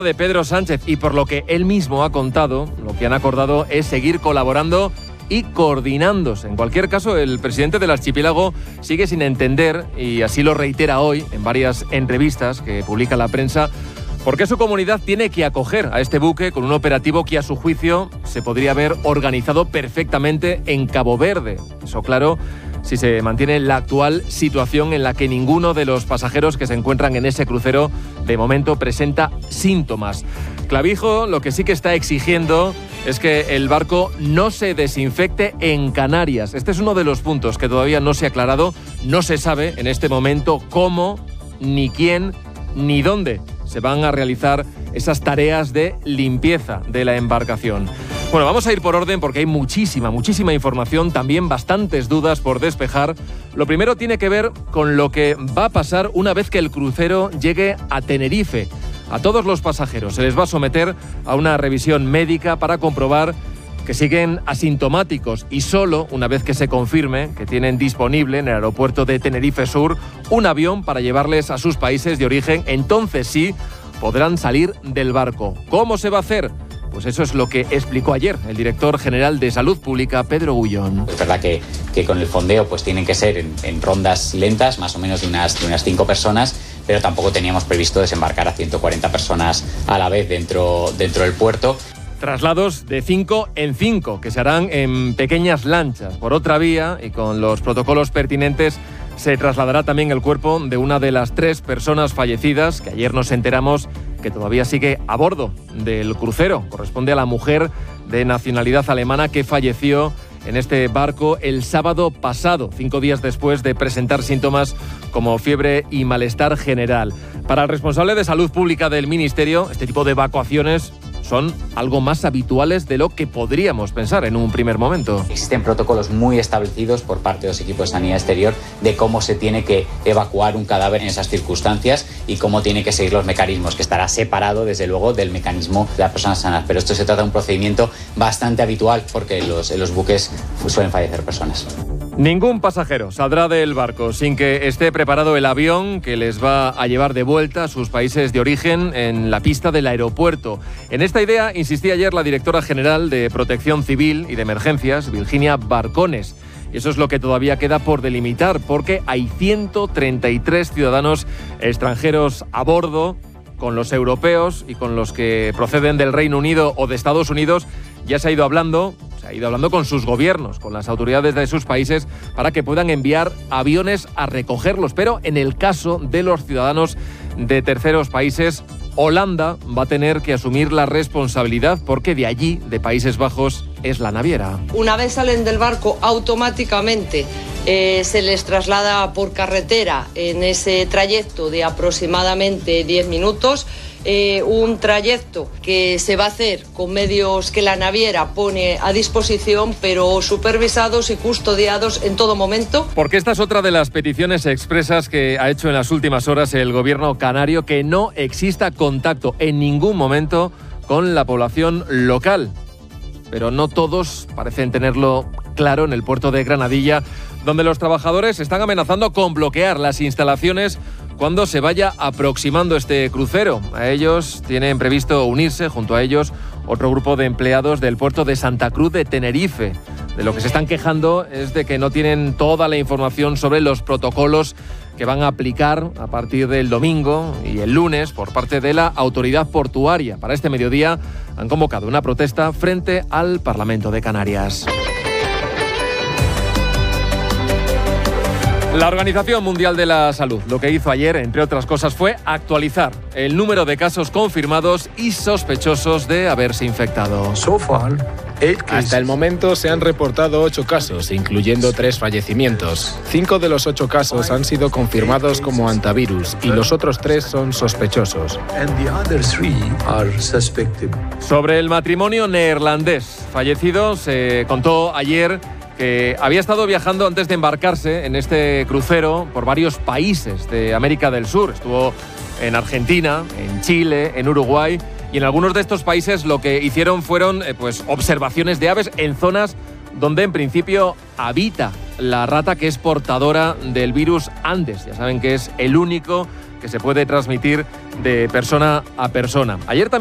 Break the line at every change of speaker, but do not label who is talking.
de Pedro Sánchez, y por lo que él mismo ha contado, lo que han acordado es seguir colaborando y coordinándose. En cualquier caso, el presidente del archipiélago sigue sin entender, y así lo reitera hoy en varias entrevistas que publica la prensa, por qué su comunidad tiene que acoger a este buque con un operativo que, a su juicio, se podría haber organizado perfectamente en Cabo Verde. Eso, claro, si se mantiene la actual situación en la que ninguno de los pasajeros que se encuentran en ese crucero de momento presenta síntomas. Clavijo lo que sí que está exigiendo es que el barco no se desinfecte en Canarias. Este es uno de los puntos que todavía no se ha aclarado. No se sabe en este momento cómo, ni quién, ni dónde se van a realizar esas tareas de limpieza de la embarcación. Bueno, vamos a ir por orden porque hay muchísima información, también bastantes dudas por despejar. Lo primero tiene que ver con lo que va a pasar una vez que el crucero llegue a Tenerife. A todos los pasajeros se les va a someter a una revisión médica para comprobar que siguen asintomáticos, y solo una vez que se confirme que tienen disponible en el aeropuerto de Tenerife Sur un avión para llevarles a sus países de origen, entonces sí podrán salir del barco. ¿Cómo se va a hacer? Pues eso es lo que explicó ayer el director general de Salud Pública, Pedro Gullón.
Es verdad que con el fondeo pues tienen que ser en rondas lentas, más o menos de unas 5 personas, pero tampoco teníamos previsto desembarcar a 140 personas a la vez dentro del puerto.
Traslados de 5 en 5, que se harán en pequeñas lanchas. Por otra vía, y con los protocolos pertinentes, se trasladará también el cuerpo de una de las 3 personas fallecidas, que ayer nos enteramos que todavía sigue a bordo del crucero. Corresponde a la mujer de nacionalidad alemana que falleció en este barco el sábado pasado, 5 días después de presentar síntomas como fiebre y malestar general. Para el responsable de Salud Pública del Ministerio, este tipo de evacuaciones son algo más habituales de lo que podríamos pensar en un primer momento.
Existen protocolos muy establecidos por parte de los equipos de sanidad exterior de cómo se tiene que evacuar un cadáver en esas circunstancias y cómo tiene que seguir los mecanismos, que estará separado desde luego del mecanismo de las personas sanas. Pero esto se trata de un procedimiento bastante habitual porque en los buques suelen fallecer personas.
Ningún pasajero saldrá del barco sin que esté preparado el avión que les va a llevar de vuelta a sus países de origen en la pista del aeropuerto. En esta idea insistía ayer la directora general de Protección Civil y de Emergencias, Virginia Barcones. Y eso es lo que todavía queda por delimitar, porque hay 133 ciudadanos extranjeros a bordo. Con los europeos y con los que proceden del Reino Unido o de Estados Unidos ya se ha ido hablando con sus gobiernos, con las autoridades de sus países, para que puedan enviar aviones a recogerlos. Pero en el caso de los ciudadanos de terceros países, Holanda va a tener que asumir la responsabilidad, porque de allí, de Países Bajos, es la naviera.
Una vez salen del barco, automáticamente se les traslada por carretera en ese trayecto de aproximadamente 10 minutos. Un trayecto que se va a hacer con medios que la naviera pone a disposición, pero supervisados y custodiados en todo momento.
Porque esta es otra de las peticiones expresas que ha hecho en las últimas horas el gobierno canario, que no exista contacto en ningún momento con la población local. Pero no todos parecen tenerlo claro en el puerto de Granadilla, donde los trabajadores están amenazando con bloquear las instalaciones cuando se vaya aproximando este crucero. A ellos tienen previsto unirse, junto a ellos, otro grupo de empleados del puerto de Santa Cruz de Tenerife. De lo que se están quejando es de que no tienen toda la información sobre los protocolos que van a aplicar a partir del domingo y el lunes por parte de la autoridad portuaria. Para este mediodía han convocado una protesta frente al Parlamento de Canarias. La Organización Mundial de la Salud lo que hizo ayer, entre otras cosas, fue actualizar el número de casos confirmados y sospechosos de haberse infectado.
Hasta el momento se han reportado 8 casos, incluyendo 3 fallecimientos. 5 de los 8 casos han sido confirmados como antivirus y los otros 3 son sospechosos.
Sobre el matrimonio neerlandés fallecido, se contó ayer que había estado viajando antes de embarcarse en este crucero por varios países de América del Sur. Estuvo en Argentina, en Chile, en Uruguay, y en algunos de estos países lo que hicieron fueron observaciones de aves en zonas donde en principio habita la rata que es portadora del virus Andes. Ya saben que es el único que se puede transmitir de persona a persona. Ayer también